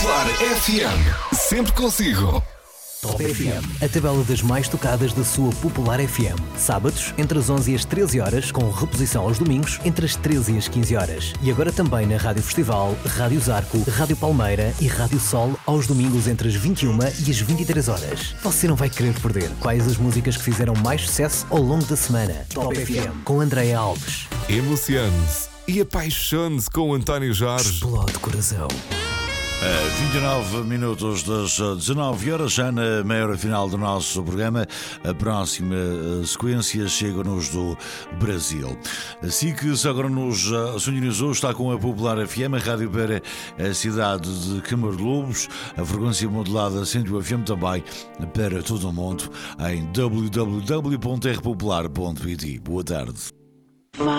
Popular FM. Sempre consigo. Top FM, a tabela das mais tocadas da sua Popular FM. Sábados, entre as 11 e as 13 horas, com reposição aos domingos, entre as 13 e as 15 horas. E agora também na Rádio Festival, Rádio Zarco, Rádio Palmeira e Rádio Sol, aos domingos entre as 21 e as 23 horas. Você não vai querer perder quais as músicas que fizeram mais sucesso ao longo da semana. Top FM, com Andréa Alves. Emocione-se e apaixone-se com António Jorge. Explode coração. 29 minutos das 19 horas, já na meia hora final do nosso programa. A próxima sequência chega-nos do Brasil. Assim que se agora nos sintonizou, está com a Popular FM, a rádio para a cidade de Câmara de Lobos, a frequência modulada 100 FM também para todo o mundo em www.rpopular.pt. Boa tarde.